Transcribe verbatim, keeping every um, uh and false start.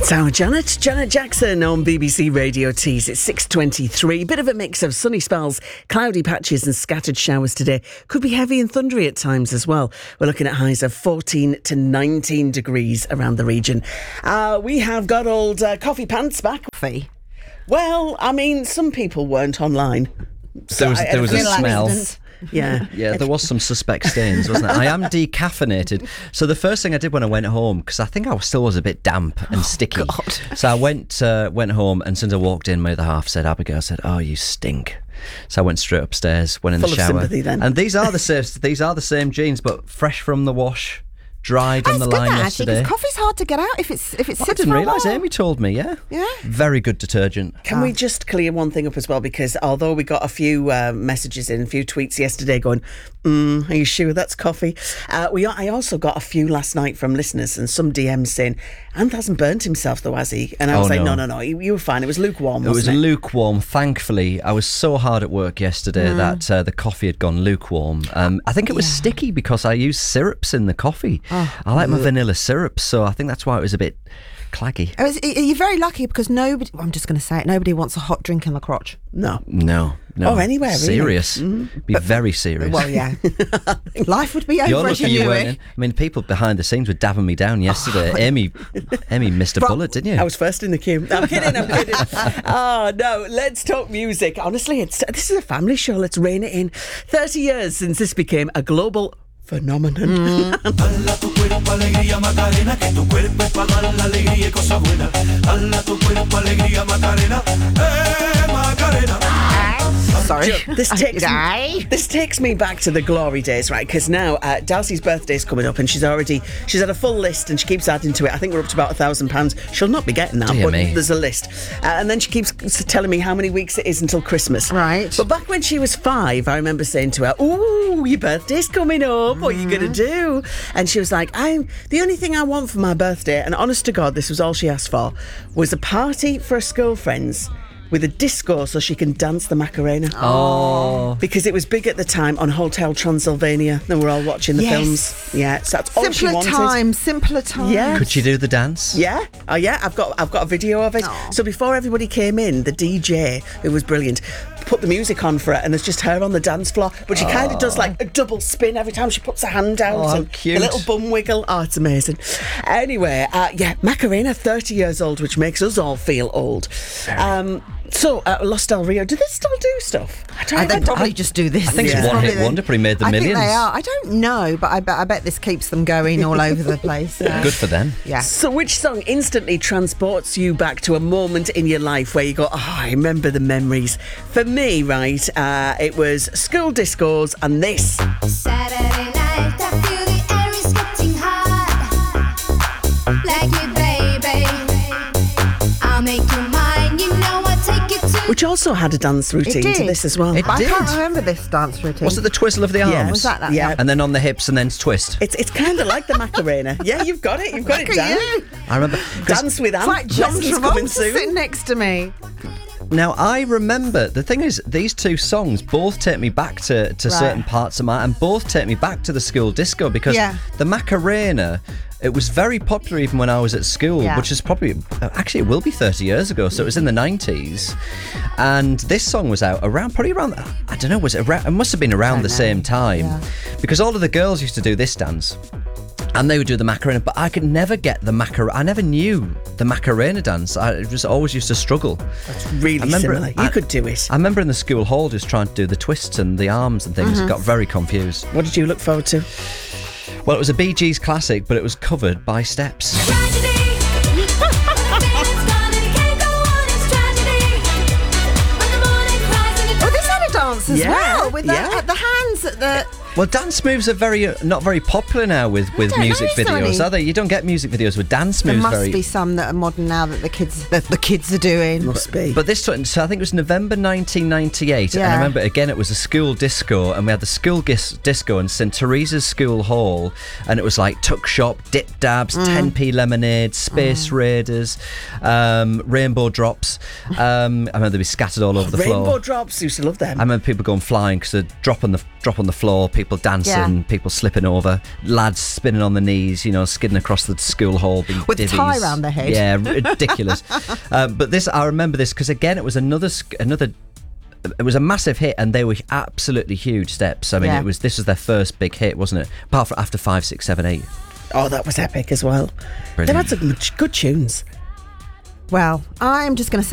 So Janet, Janet Jackson on B B C Radio Tees. It's six twenty-three. Bit of a mix of sunny spells, cloudy patches and scattered showers today. Could be heavy and thundery at times as well. We're looking at highs of fourteen to nineteen degrees around the region. Uh, we have got old uh, coffee pants back. Coffee. Well, I mean, some people weren't online. So there was, I, there was a smell. Accident. Yeah. Yeah, there was some suspect stains, wasn't there? I am decaffeinated. So the first thing I did when I went home, because I think I still was a bit damp and sticky. Oh, God. So I went uh, went home, and since I walked in, my other half said, Abigail said, "Oh, you stink." So I went straight upstairs, went in Full the of shower. sympathy then. And these are the same, these are the same jeans, but fresh from the wash. Dried on That's the good, line that, yesterday. actually, because coffee's hard to get out if it's if it Well, I sits didn't for a realise. while. Amy told me. Yeah, Yeah. very good detergent. Can we just clear one thing up as well? Because although we got a few uh, messages in, a few tweets yesterday going, mm, are you sure that's coffee? Uh, we I also got a few last night from listeners and some D Ms saying, Ant hasn't burnt himself though, has he? And I was Oh, like, no, no. no, no, you, you were fine. It was lukewarm, It was wasn't it? lukewarm. Thankfully, I was so hard at work yesterday Mm. that uh, the coffee had gone lukewarm. Um, I think it was sticky because I used syrups in the coffee. Oh. I like my vanilla syrups, so I think that's why it was a bit claggy. Oh, is- You're very lucky because nobody, well, I'm just going to say it, nobody wants a hot drink in the crotch. No. No, no. Oh, anywhere, really. Serious. Mm. Be very serious. Well, yeah. Life would be over You're as lucky you you knew weren't it. in. I mean, people behind the scenes were dabbing me down yesterday. Amy, Amy missed a Well, bullet, didn't you? I was first in the queue. I'm kidding, I'm kidding. Oh, no, let's talk music. Honestly, it's this is a family show. Let's rein it in. thirty years since this became a global phenomenon. Dala tu cuerpo alegría Macarena, que tu cuerpo es para dar la alegría y cosas buenas. Dala tu cuerpo alegría Macarena, eh Macarena. Sorry. This takes Aye. me, this takes me back to the glory days, right? Because now uh, Darcy's birthday's coming up, and she's already she's had a full list, and she keeps adding to it. I think we're up to about a thousand pounds. She'll not be getting that, Dear but me. there's a list, uh, and then she keeps telling me how many weeks it is until Christmas. Right. But back when she was five, I remember saying to her, "Ooh, your birthday's coming up. What are you gonna do?" And she was like, "I'm the only thing I want for my birthday." And honest to God, this was all she asked for, was a party for her school friends with a disco so she can dance the Macarena. Oh. Because it was big at the time on Hotel Transylvania. They were all watching the Yes. films. Yeah, so that's all she Simpler wanted. times, simpler times. Yeah. Could she do the dance? Yeah, oh yeah, I've got I've got a video of it. Aw. So before everybody came in, the D J, who was brilliant, put the music on for her, and it's just her on the dance floor. But she kind of does like a double spin every time she puts her hand out, Oh, how and cute. a little bum wiggle. Oh, it's amazing. Anyway, uh, yeah, Macarena, thirty years old, which makes us all feel old. Um, so uh, Los Del Rio, do they still do stuff? I don't And they know. probably just do this. I think it's It's one probably hit the- wonder, probably made the I millions. think they are. I don't know, but I bet, I bet this keeps them going all over the place. Uh, Good for them. Yeah. So which song instantly transports you back to a moment in your life where you go, oh, I remember the memories? For me, right, uh, it was School Discos and this. Saturday night, I feel the air is getting hot. Like you, baby. I'll make you mine. You know I'll take you to. Which also had a dance routine to did. this as well. It But I did. can't remember this dance routine. Was it the twizzle of the arms? Yeah. Was that that? Yeah. And then on the hips and then twist. It's it's kind of like the Macarena. Yeah, you've got it. You've got Look it at down. you. I remember. 'cause Dance with It's Ant. like John Lessons coming Travolta soon. sitting next to me. Now, I remember, the thing is, these two songs both take me back to, to Right. certain parts of my, and both take me back to the school disco, because Yeah. the Macarena, it was very popular even when I was at school, Yeah. which is probably, actually it will be thirty years ago, so it was in the nineties. And this song was out around, probably around, I don't know, was it around, it must have been around the know. same time. Yeah. Because all of the girls used to do this dance. And they would do the Macarena, but I could never get the Macarena. I never knew the Macarena dance. I just always used to struggle. That's really I remember- similar. You I- could do it. I remember in the school hall just trying to do the twists and the arms and things. Got very confused. What did you look forward to? Well, it was a Bee Gees classic, but it was covered by Steps. Tragedy. It's gone and it can't go on. It's tragedy. When the morning cries and you Oh, this had a dance as Yeah, well with the, yeah. uh, the hands at the. Well, dance moves are very uh, not very popular now with, with don't know, music is there videos, any? are they? You don't get music videos with dance There moves must very. be some that are modern now that the kids that the kids are doing. Must be. But this one, so I think it was November nineteen ninety-eight, and I Yeah. remember again it was a school disco, and we had the school gis- disco in Saint Teresa's School Hall, and it was like Tuck Shop, Dip Dabs, ten p Lemonade, Space Raiders, um, Rainbow Drops. Um, I remember they'd be scattered all over the Rainbow floor. Drops, used to love them. I remember people going flying because they'd drop on the drop on the floor. People people dancing, Yeah. people slipping over, lads spinning on the knees, you know, skidding across the school hall being With a divvies. tie round their head. Yeah, ridiculous. um, but this, I remember this because again, it was another sk- another. It was a massive hit, and they were absolutely huge steps. I mean, Yeah. it was this was their first big hit, wasn't it? Apart from after five, six, seven, eight. Oh, that was epic as well. Brilliant. They've had some good tunes. Well, I'm just going to